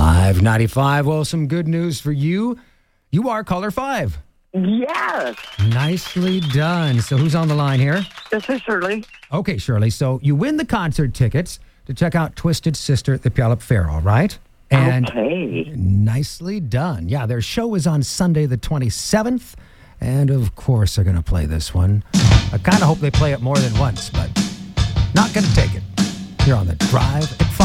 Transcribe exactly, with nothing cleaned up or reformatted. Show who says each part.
Speaker 1: Live ninety-five. Well, some good news for you. You are caller five.
Speaker 2: Yes.
Speaker 1: Nicely done. So who's on the line here?
Speaker 2: This is Shirley.
Speaker 1: Okay, Shirley. So you win the concert tickets to check out Twisted Sister at the Puyallup Fair, all right? And
Speaker 2: okay.
Speaker 1: Nicely done. Yeah, their show is on Sunday the twenty-seventh. And of course, they're going to play this one. I kind of hope they play it more than once, but not going to take it. Here on the Drive at